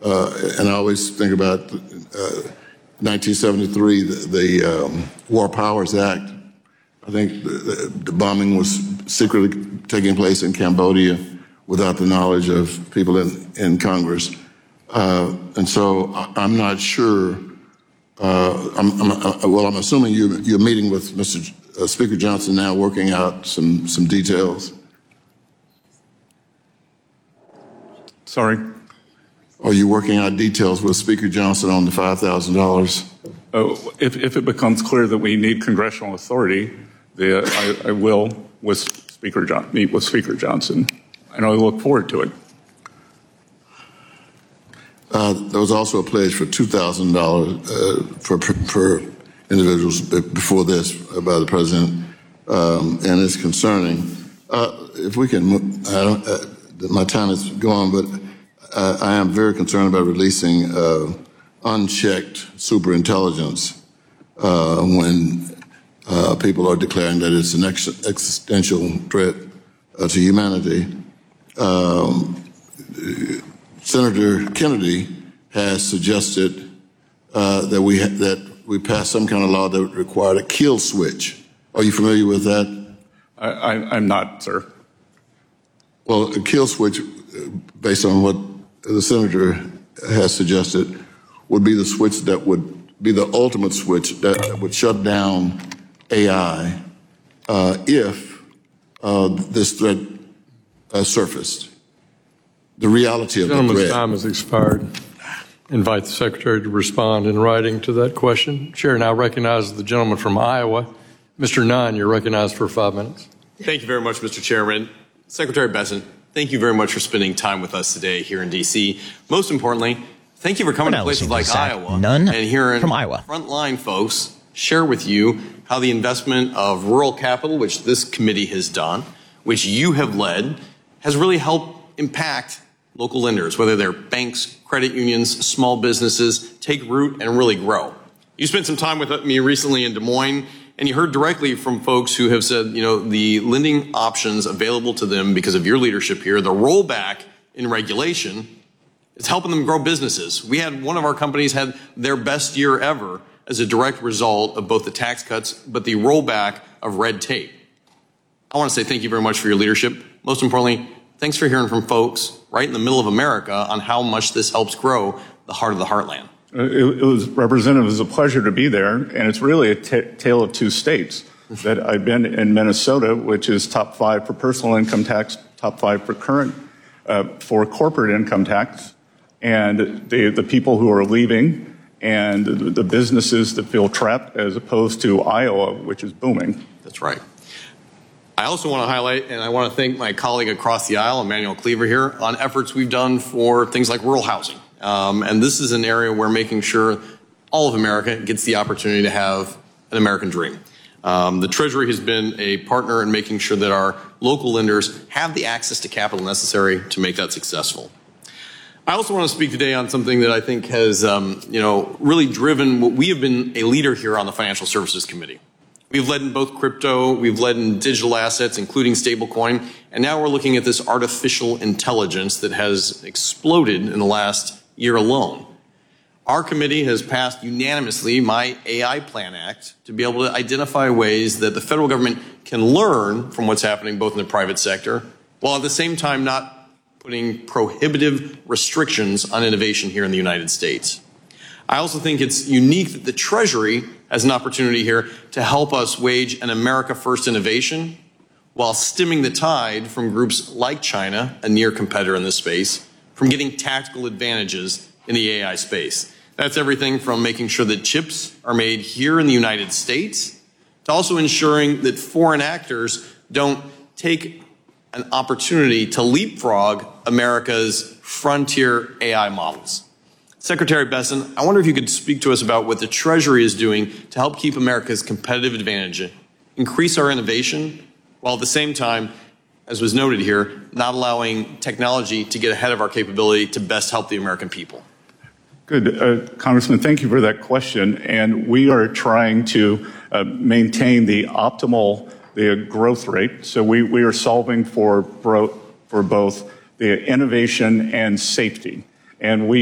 and I always think about 1973, the War Powers Act. I think the bombing was secretly taking place in Cambodia without the knowledge of people in Congress. And so I'm not sure. I'm assuming you're meeting with Mr. Speaker Johnson now, working out some details. Sorry? Are you working out details with Speaker Johnson on the $5,000? If it becomes clear that we need congressional authority, I will meet with Speaker Johnson, and I look forward to it. There was also a pledge for $2,000 for individuals before this by the president, and it's concerning. If we can, my time is gone, but I am very concerned about releasing unchecked superintelligence when people are declaring that it's an existential threat to humanity. Senator Kennedy has suggested that we pass some kind of law that would require a kill switch. Are you familiar with that? I'm not, sir. Well, a kill switch, based on what the senator has suggested, would be the switch that would be the ultimate switch that would shut down AI if this threat surfaced. The reality of the threat. Gentleman's time has expired. Invite the Secretary to respond in writing to that question. Chair now recognizes the gentleman from Iowa. Mr. Nunn, you're recognized for 5 minutes. Thank you very much, Mr. Chairman. Secretary Bessent, thank you very much for spending time with us today here in D.C. Most importantly, thank you for coming to places like Iowa and hearing frontline folks share with you how the investment of rural capital, which this committee has done, which you have led, has really helped impact local lenders, whether they're banks, credit unions, small businesses, take root and really grow. You spent some time with me recently in Des Moines, and you heard directly from folks who have said, the lending options available to them because of your leadership here, the rollback in regulation, is helping them grow businesses. We had one of our companies had their best year ever as a direct result of both the tax cuts, but the rollback of red tape. I want to say thank you very much for your leadership. Most importantly, thanks for hearing from folks right in the middle of America on how much this helps grow the heart of the heartland. It was, Representative, it was a pleasure to be there, and it's really a tale of two states. That I've been in Minnesota, which is top 5 for personal income tax, top 5 for current, for corporate income tax, and the people who are leaving, and the businesses that feel trapped, as opposed to Iowa, which is booming. That's right. I also want to highlight, and I want to thank my colleague across the aisle, Emmanuel Cleaver here, on efforts we've done for things like rural housing. And this is an area where making sure all of America gets the opportunity to have an American dream. The Treasury has been a partner in making sure that our local lenders have the access to capital necessary to make that successful. I also want to speak today on something that I think has, really driven what we have been a leader here on the Financial Services Committee. We've led in both crypto, we've led in digital assets, including stablecoin, and now we're looking at this artificial intelligence that has exploded in the last year alone. Our committee has passed unanimously my AI Plan Act to be able to identify ways that the federal government can learn from what's happening both in the private sector, while at the same time not putting prohibitive restrictions on innovation here in the United States. I also think it's unique that the Treasury has an opportunity here to help us wage an America First innovation while stemming the tide from groups like China, a near competitor in this space, from getting tactical advantages in the AI space. That's everything from making sure that chips are made here in the United States to also ensuring that foreign actors don't take an opportunity to leapfrog America's frontier AI models. Secretary Bessent, I wonder if you could speak to us about what the Treasury is doing to help keep America's competitive advantage, increase our innovation, while at the same time, as was noted here, not allowing technology to get ahead of our capability to best help the American people. Good. Congressman, thank you for that question. And we are trying to maintain the optimal growth rate. So we are solving for both the innovation and safety. And we